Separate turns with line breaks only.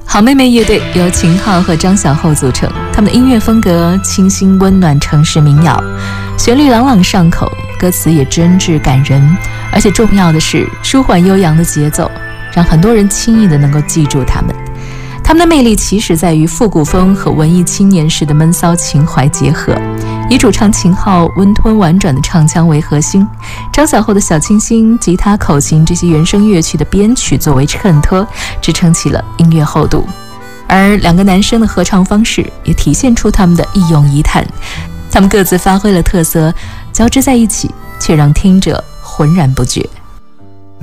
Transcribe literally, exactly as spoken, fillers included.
好妹妹乐队由秦昊和张小厚组成，他们的音乐风格清新温暖，城市民谣，旋律朗朗上口，歌词也真挚感人，而且重要的是舒缓悠扬的节奏，让很多人轻易的能够记住他们。他们的魅力其实在于复古风和文艺青年时的闷骚情怀结合，以主唱秦昊温吞婉转的唱腔为核心，张小厚的小清新、吉他、口琴这些原声乐曲的编曲作为衬托，支撑起了音乐厚度。而两个男生的合唱方式也体现出他们的一咏一叹，他们各自发挥了特色，交织在一起，却让听者浑然不觉。